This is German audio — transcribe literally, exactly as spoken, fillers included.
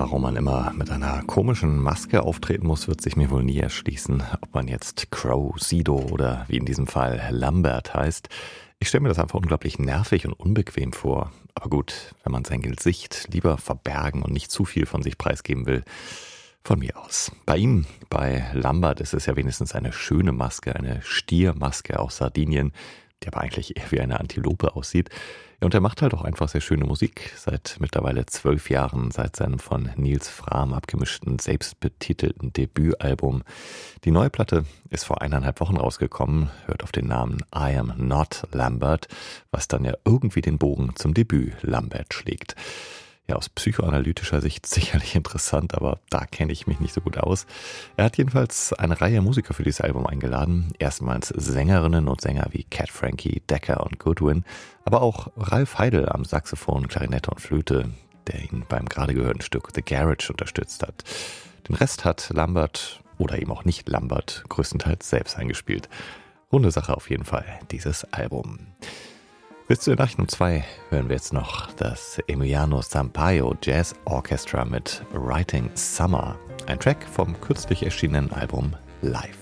Warum man immer mit einer komischen Maske auftreten muss, wird sich mir wohl nie erschließen. Ob man jetzt Crow, Sido oder wie in diesem Fall Lambert heißt. Ich stelle mir das einfach unglaublich nervig und unbequem vor. Aber gut, wenn man sein Gesicht lieber verbergen und nicht zu viel von sich preisgeben will, von mir aus. Bei ihm, bei Lambert, ist es ja wenigstens eine schöne Maske, eine Stiermaske aus Sardinien, die aber eigentlich eher wie eine Antilope aussieht. Ja, und er macht halt auch einfach sehr schöne Musik, seit mittlerweile zwölf Jahren, seit seinem von Nils Frahm abgemischten, selbstbetitelten Debütalbum. Die neue Platte ist vor eineinhalb Wochen rausgekommen, hört auf den Namen I Am Not Lambert, was dann ja irgendwie den Bogen zum Debüt Lambert schlägt. Ja, aus psychoanalytischer Sicht sicherlich interessant, aber da kenne ich mich nicht so gut aus. Er hat jedenfalls eine Reihe Musiker für dieses Album eingeladen. Erstmals Sängerinnen und Sänger wie Cat Frankie, Decker und Goodwin, aber auch Ralf Heidel am Saxophon, Klarinette und Flöte, der ihn beim gerade gehörten Stück The Garage unterstützt hat. Den Rest hat Lambert, oder eben auch nicht Lambert, größtenteils selbst eingespielt. Runde Sache auf jeden Fall, dieses Album. Bis zu den Nachrichten um zwei hören wir jetzt noch das Emiliano Sampaio Jazz Orchestra mit Writing Summer, ein Track vom kürzlich erschienenen Album Live.